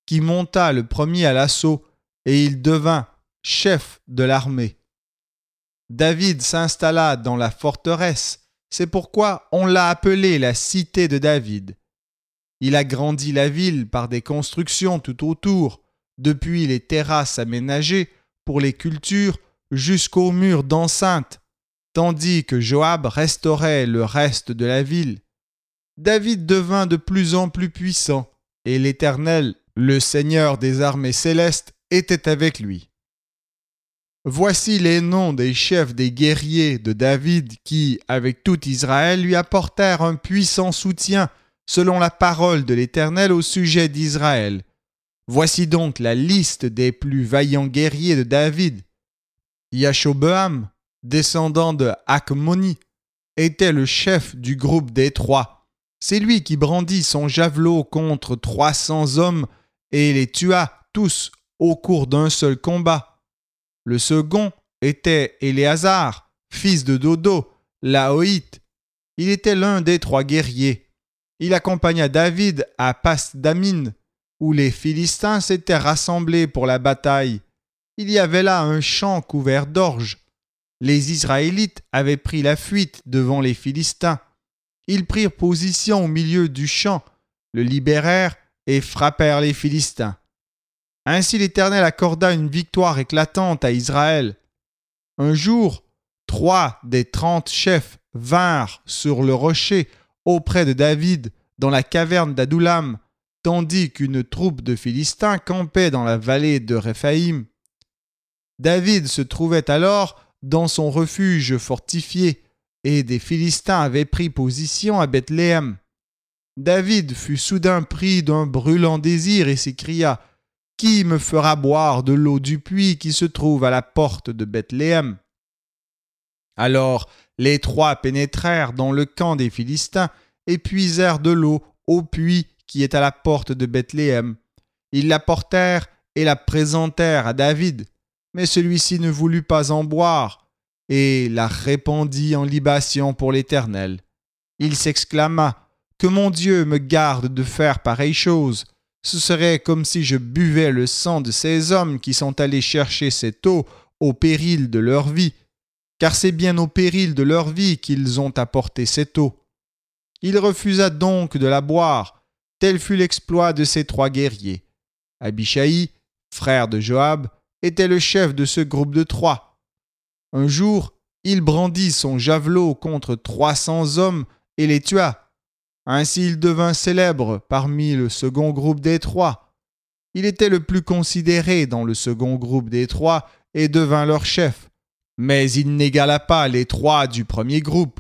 qui monta le premier à l'assaut, et il devint chef de l'armée. David s'installa dans la forteresse, c'est pourquoi on l'a appelée la cité de David. Il agrandit la ville par des constructions tout autour, depuis les terrasses aménagées pour les cultures jusqu'aux murs d'enceinte, tandis que Joab restaurait le reste de la ville. David devint de plus en plus puissant, et l'Éternel, le Seigneur des armées célestes, était avec lui. Voici les noms des chefs des guerriers de David qui, avec tout Israël, lui apportèrent un puissant soutien selon la parole de l'Éternel au sujet d'Israël. Voici donc la liste des plus vaillants guerriers de David. Yashobeam, descendant de Hakmoni, était le chef du groupe des 3. C'est lui qui brandit son javelot contre 300 hommes et les tua tous au cours d'un seul combat. Le second était Éléazar, fils de Dodo, l'Ahoïte. Il était l'un des 3 guerriers. Il accompagna David à Pas-Damim, où les Philistins s'étaient rassemblés pour la bataille. Il y avait là un champ couvert d'orge. Les Israélites avaient pris la fuite devant les Philistins. Ils prirent position au milieu du champ, le libérèrent et frappèrent les Philistins. Ainsi l'Éternel accorda une victoire éclatante à Israël. Un jour, 3 des 30 chefs vinrent sur le rocher auprès de David dans la caverne d'Adoulam, tandis qu'une troupe de Philistins campait dans la vallée de Réphaïm. David se trouvait alors dans son refuge fortifié, et des Philistins avaient pris position à Bethléem. David fut soudain pris d'un brûlant désir et s'écria « Qui me fera boire de l'eau du puits qui se trouve à la porte de Bethléem ?» Alors les 3 pénétrèrent dans le camp des Philistins et puisèrent de l'eau au puits qui est à la porte de Bethléem. Ils la portèrent et la présentèrent à David, mais celui-ci ne voulut pas en boire et la répandit en libation pour l'Éternel. Il s'exclama « Que mon Dieu me garde de faire pareille chose. Ce serait comme si je buvais le sang de ces hommes qui sont allés chercher cette eau au péril de leur vie, car c'est bien au péril de leur vie qu'ils ont apporté cette eau. » Il refusa donc de la boire. Tel fut l'exploit de ces 3 guerriers. Abishai, frère de Joab, était le chef de ce groupe de 3. Un jour, il brandit son javelot contre 300 hommes et les tua. Ainsi il devint célèbre parmi le second groupe des 3. Il était le plus considéré dans le second groupe des 3 et devint leur chef. Mais il n'égala pas les 3 du premier groupe.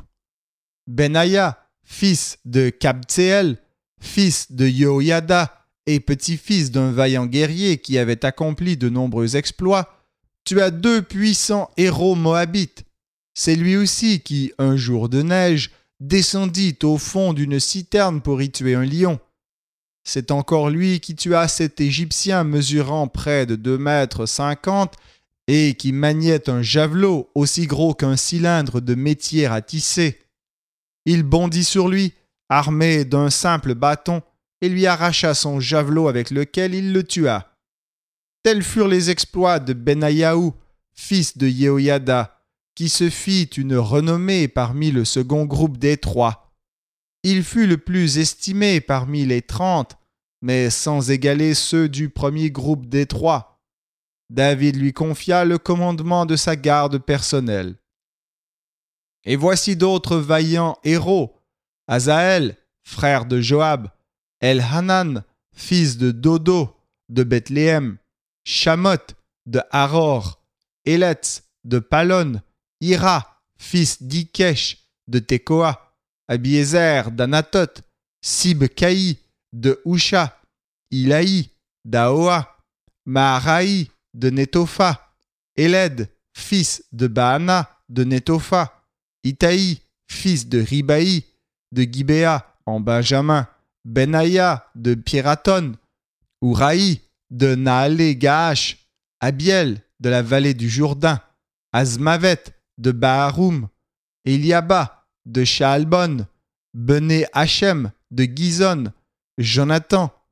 Benaïa, fils de Kabtseel, fils de Yehoyada et petit-fils d'un vaillant guerrier qui avait accompli de nombreux exploits, tua 2 puissants héros moabites. C'est lui aussi qui, un jour de neige, descendit au fond d'une citerne pour y tuer un lion. C'est encore lui qui tua cet Égyptien mesurant près de 2,50 m et qui maniait un javelot aussi gros qu'un cylindre de métier à tisser. Il bondit sur lui, armé d'un simple bâton, et lui arracha son javelot avec lequel il le tua. Tels furent les exploits de Benaïaou, fils de Yehoyada, qui se fit une renommée parmi le second groupe des 3. Il fut le plus estimé parmi les 30, mais sans égaler ceux du premier groupe des 3. David lui confia le commandement de sa garde personnelle. Et voici d'autres vaillants héros: Azaël, frère de Joab, Elhanan, fils de Dodo, de Bethléem, Shamoth, de Haror, Életz, de Palon, Ira, fils d'Ikesh, de Tekoa, Abiézer, d'Anatoth, Sibcaï, de Husha, Ilaï, d'Aoa, Maharaï, de Netopha, Éled, fils de Baana, de Netopha, Itaï, fils de Ribaï, de Gibéa, en Benjamin, Benaïa, de Piraton, Ouraï, de Naalé-Gaash, Abiel, de la vallée du Jourdain, Azmavet, de Baharoum, Eliaba, de Shaalbon, Bené Hachem, de Gizon, Jonathan,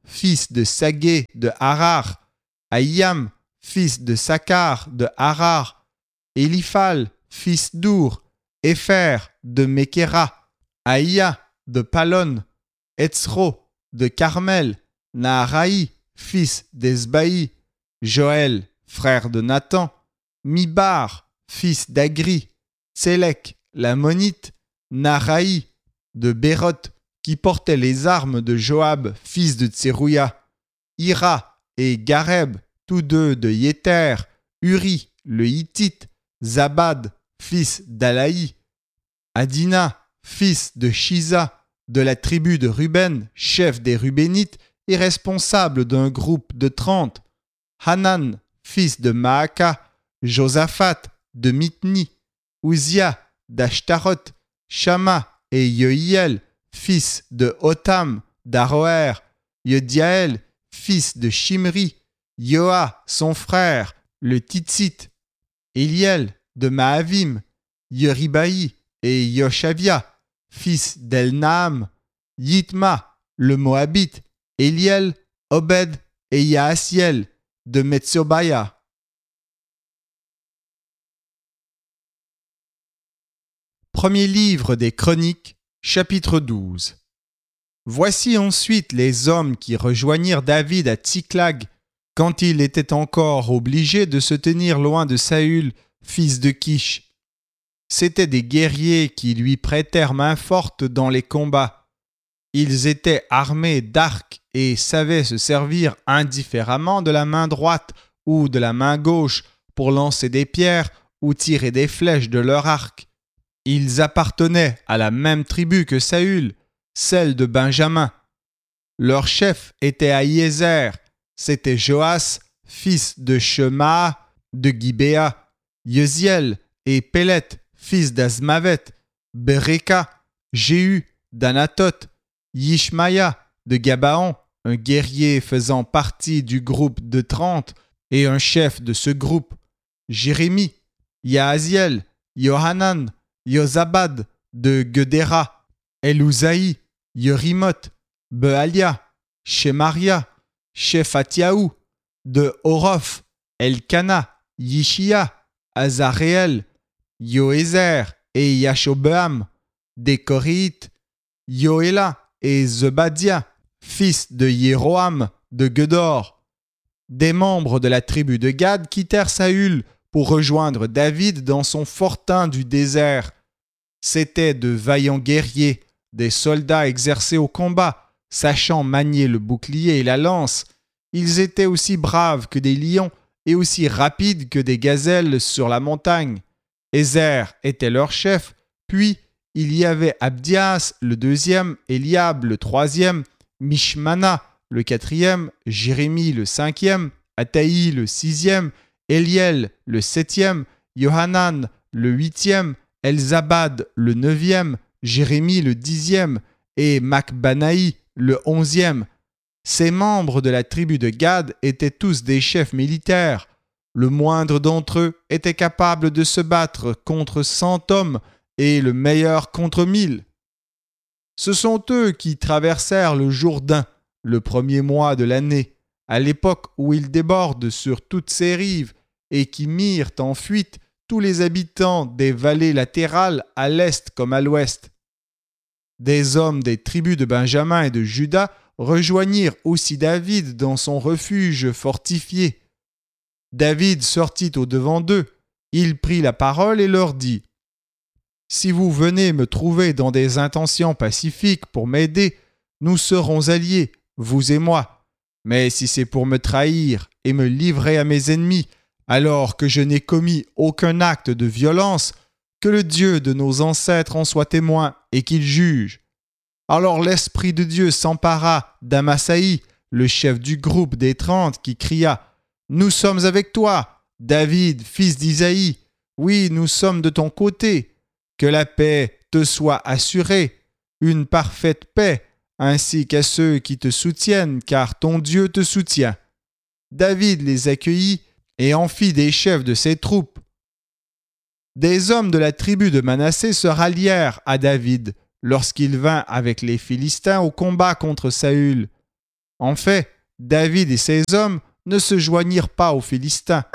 fils de Sagé de Harar, Aïam, fils de Sakar de Harar, Éliphal, fils d'Our, Épher de Mékéra, Aïa de Palon, Etzro de Carmel, Naharaï, fils d'Esbaï, Joël, frère de Nathan, Mibar, fils d'Agri, Tsélek, l'ammonite, Naharaï de Béroth, qui portait les armes de Joab, fils de Tserouïa, Ira et Gareb, tous deux de Yéter, Uri, le Hittite, Zabad, fils d'Alaï, Adina, fils de Shiza, de la tribu de Ruben, chef des Rubénites et responsable d'un groupe de 30, Hanan, fils de Maaka, Josaphat, de Mitni, Uzia, d'Ashtaroth, Shama et Yohiel, fils de Hotam, d'Aroer, Yediaël, fils de Shimri, Yoa, son frère, le Titsite, Eliel, de Mahavim, Yeribaï et Yoshavia, fils d'Elnaam, Yitma, le Moabite, Eliel, Obed et Yaasiel, de Metsobaya. Premier livre des Chroniques, chapitre 12. Voici ensuite les hommes qui rejoignirent David à Tsiklag, quand il était encore obligé de se tenir loin de Saül, fils de Kish. C'étaient des guerriers qui lui prêtèrent main forte dans les combats. Ils étaient armés d'arcs et savaient se servir indifféremment de la main droite ou de la main gauche pour lancer des pierres ou tirer des flèches de leur arc. Ils appartenaient à la même tribu que Saül, celle de Benjamin. Leur chef était Ahiézer, c'était Joas, fils de Shema, de Gibéa, Yeziel et Pélet, fils d'Azmavet, Bereka, Jéhu, d'Anatoth, Yishmaïa, de Gabaon, un guerrier faisant partie du groupe de 30 et un chef de ce groupe, Jérémie, Yahaziel, Yohanan, Yozabad, de Gedéra, Elouzaï, Yerimoth, Bealia, Shemaria, Shephatiaou, de Orof, Elkana, Yishia, Azaréel, Yoézer et Yashobeam, des Koréites, Yoéla et Zebadia, fils de Jéroham, de Gedor. Des membres de la tribu de Gad quittèrent Saül pour rejoindre David dans son fortin du désert. C'étaient de vaillants guerriers, des soldats exercés au combat, sachant manier le bouclier et la lance. Ils étaient aussi braves que des lions et aussi rapides que des gazelles sur la montagne. Ézer était leur chef, puis il y avait Abdias le deuxième, Eliab le troisième, Mishmana le quatrième, Jérémie le cinquième, Ataï le sixième, Eliel le septième, Yohanan le huitième, Elzabad le neuvième, Jérémie le dixième et Macbanaï le onzième. Ces membres de la tribu de Gad étaient tous des chefs militaires. Le moindre d'entre eux était capable de se battre contre 100 hommes et le meilleur contre 1000. Ce sont eux qui traversèrent le Jourdain, le premier mois de l'année, à l'époque où il déborde sur toutes ses rives, et qui mirent en fuite tous les habitants des vallées latérales à l'est comme à l'ouest. Des hommes des tribus de Benjamin et de Juda rejoignirent aussi David dans son refuge fortifié. David sortit au-devant d'eux, il prit la parole et leur dit : « Si vous venez me trouver dans des intentions pacifiques pour m'aider, nous serons alliés, vous et moi. Mais si c'est pour me trahir et me livrer à mes ennemis, alors que je n'ai commis aucun acte de violence, que le Dieu de nos ancêtres en soit témoin et qu'il juge. » Alors l'Esprit de Dieu s'empara d'Amasaï, le chef du groupe des 30, qui cria : « Nous sommes avec toi, David, fils d'Isaïe. Oui, nous sommes de ton côté. Que la paix te soit assurée, une parfaite paix, ainsi qu'à ceux qui te soutiennent, car ton Dieu te soutient. » David les accueillit et en fit des chefs de ses troupes. Des hommes de la tribu de Manassé se rallièrent à David lorsqu'il vint avec les Philistins au combat contre Saül. En fait, David et ses hommes ne se joignirent pas aux Philistins,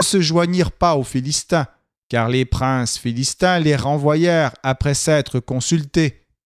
car les princes philistins les renvoyèrent après s'être consultés.